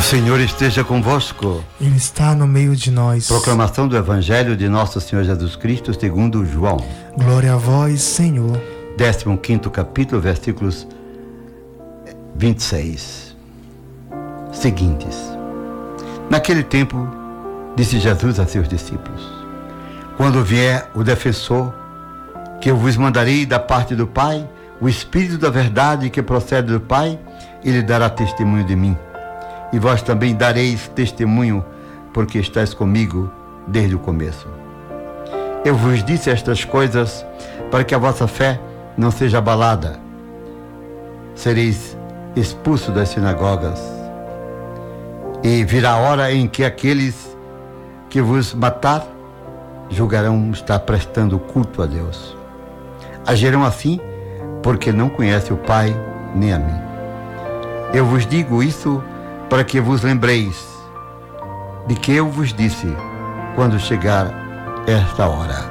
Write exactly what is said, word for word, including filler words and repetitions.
O Senhor esteja convosco. Ele está no meio de nós. Proclamação do Evangelho de Nosso Senhor Jesus Cristo segundo João. Glória a vós, Senhor. décimo quinto capítulo, versículos vinte e seis. Seguintes. Naquele tempo, disse Jesus a seus discípulos: quando vier o defensor, que eu vos mandarei da parte do Pai, o Espírito da verdade que procede do Pai, ele dará testemunho de mim. E vós também dareis testemunho, porque estáis comigo desde o começo. Eu vos disse estas coisas para que a vossa fé não seja abalada. Sereis expulsos das sinagogas. E virá a hora em que aqueles que vos matar julgarão estar prestando culto a Deus. Agirão assim porque não conhecem o Pai nem a mim. Eu vos digo isso para que vos lembreis de que eu vos disse quando chegar esta hora.